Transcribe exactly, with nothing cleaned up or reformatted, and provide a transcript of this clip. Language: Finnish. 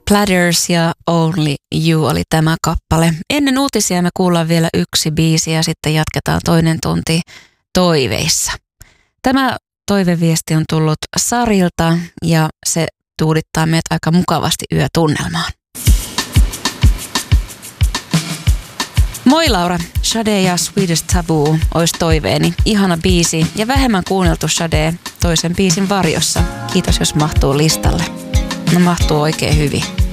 Platters ja Only You oli tämä kappale. Ennen uutisia me kuullaan vielä yksi biisi ja sitten jatketaan toinen tunti toiveissa. Tämä toiveviesti on tullut Sarilta ja se tuudittaa meidät aika mukavasti yötunnelmaan. Moi Laura, Sade ja Swedish Taboo olisi toiveeni. Ihana biisi ja vähemmän kuunneltu Sade toisen biisin varjossa. Kiitos jos mahtuu listalle. No mahtuu oikein hyvin.